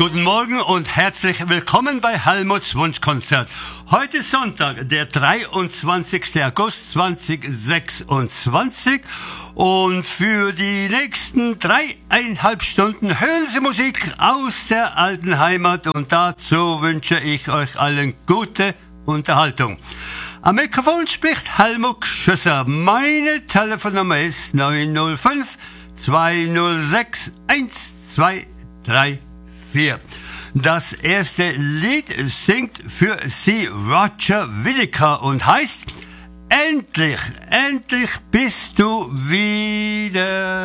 Guten Morgen und herzlich willkommen bei Helmuts Wunschkonzert. Heute ist Sonntag, der 23. August 2026 und für die nächsten 3,5 Stunden hören Sie Musik aus der alten Heimat und dazu wünsche ich euch allen gute Unterhaltung. Am Mikrofon spricht Helmut Schüsser. Meine Telefonnummer ist 905 206 1234. Das erste Lied singt für Sie Roger Whittaker und heißt Endlich, endlich bist du wieder.